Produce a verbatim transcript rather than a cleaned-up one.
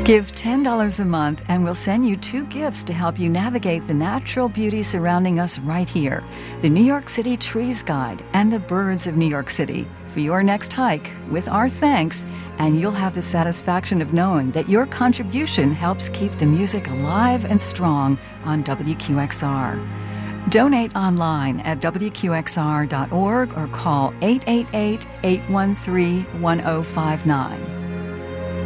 Give ten dollars a month and we'll send you two gifts to help you navigate the natural beauty surrounding us right here. The New York City Trees Guide and the Birds of New York City for your next hike with our thanks, and you'll have the satisfaction of knowing that your contribution helps keep the music alive and strong on W Q X R. Donate online at W Q X R dot org or call eight eight eight, eight one three, one zero five nine.